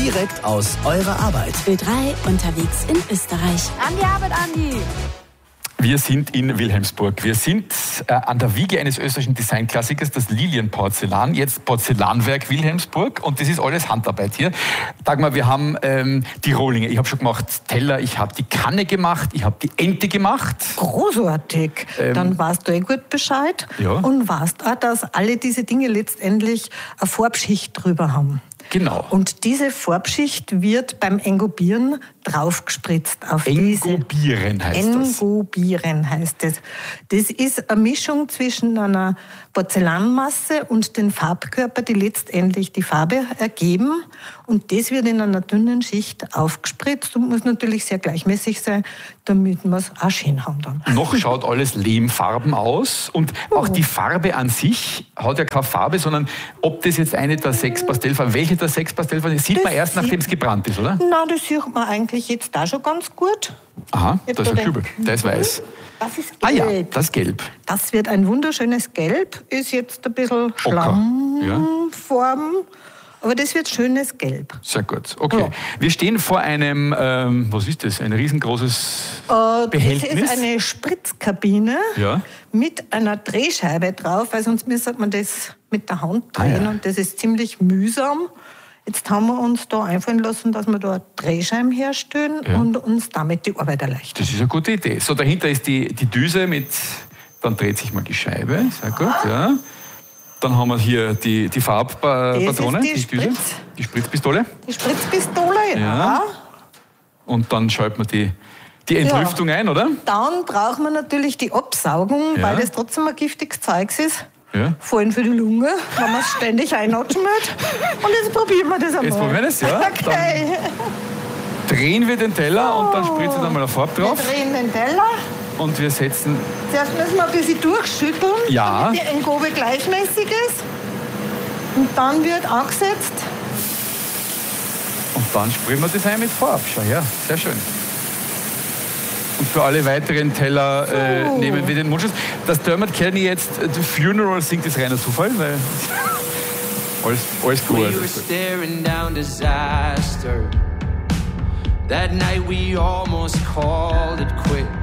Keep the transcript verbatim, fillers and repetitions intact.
direkt aus eurer Arbeit. Ö drei unterwegs in Österreich. An die Arbeit, Andi! Wir sind in Wilhelmsburg. Wir sind äh, an der Wiege eines österreichischen Designklassikers, das Lilienporzellan, jetzt Porzellanwerk Wilhelmsburg. Und das ist alles Handarbeit hier. Dagmar, wir haben ähm, die Rohlinge. Ich habe schon gemacht Teller, ich habe die Kanne gemacht, ich habe die Ente gemacht. Großartig. Ähm, Dann weißt du eh gut Bescheid. Ja. Und weißt auch, dass alle diese Dinge letztendlich eine Farbschicht drüber haben. Genau. Und diese Farbschicht wird beim Engobieren draufgespritzt auf diese. Engobieren heißt das. Engobieren heißt das. Das ist eine Mischung zwischen einer Porzellanmasse und den Farbkörper, die letztendlich die Farbe ergeben. Und das wird in einer dünnen Schicht aufgespritzt und muss natürlich sehr gleichmäßig sein, damit wir es auch schön haben dann. Noch schaut alles lehmfarben aus und auch die Farbe an sich hat ja keine Farbe, sondern ob das jetzt eine der sechs Pastellfarben, welche der sechs Pastellfarben, das sieht das man erst, nachdem es gebrannt ist, oder? Nein, das sieht man eigentlich jetzt da schon ganz gut. Aha, Jetzt da ist ein oder- Kübel, der ist weiß. Das ist Ah gelb. ja, das ist gelb. Das wird ein wunderschönes Gelb, ist jetzt ein bisschen Schlammform, aber das wird schönes Gelb. Sehr gut, okay. Ja. Wir stehen vor einem, ähm, was ist das, ein riesengroßes Äh, Behältnis? Das ist eine Spritzkabine Ja. mit einer Drehscheibe drauf, weil sonst müsste man das mit der Hand Ah, drehen ja. und das ist ziemlich mühsam. Jetzt haben wir uns da einfallen lassen, dass wir da Drehscheiben herstellen Ja. und uns damit die Arbeit erleichtern. Das ist eine gute Idee. So, dahinter ist die, die Düse mit, dann dreht sich mal die Scheibe, sehr gut, ja. Dann haben wir hier die, die Farbpatrone, Das ist die Düse, Spritz. die Spritzpistole. Die Spritzpistole, ja. Ja. Und dann schaltet man die, die Entlüftung ein, oder? Dann braucht man natürlich die Absaugung, Ja. weil das trotzdem ein giftiges Zeugs ist. Ja. Vor allem für die Lunge, wenn man es ständig einatmet. Und jetzt probieren wir das einmal. Jetzt probieren wir das, ja. Okay. Drehen wir den Teller und dann spritzen wir dann mal eine Farbe Wir drauf. drehen den Teller. Und wir setzen, Zuerst müssen wir ein bisschen durchschütteln, Ja. damit die Engobe gleichmäßig ist. Und dann wird angesetzt. und dann spritzen wir das ein mit Farbe. Schau her, sehr schön. Und für alle weiteren Teller äh, So. nehmen wir den Mundschutz. Dass Dermot Kennedy jetzt äh, The Funeral singt, ist reiner Zufall, weil alles, alles gut. We were staring down disaster. That night we almost called it quits.